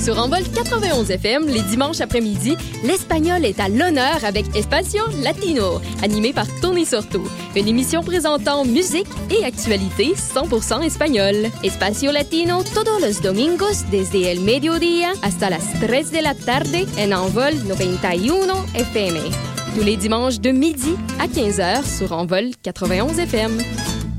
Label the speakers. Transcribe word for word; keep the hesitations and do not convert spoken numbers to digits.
Speaker 1: Sur Envol quatre-vingt-onze F M, les dimanches après-midi, l'espagnol est à l'honneur avec Espacio Latino, animé par Tony Sorto. Une émission présentant musique et actualité cent pour cent espagnole. Espacio Latino todos los domingos desde el mediodía hasta las tres de la tarde en Envol noventa y uno F M. Tous les dimanches de midi à quinze heures sur Envol quatre-vingt-onze F M.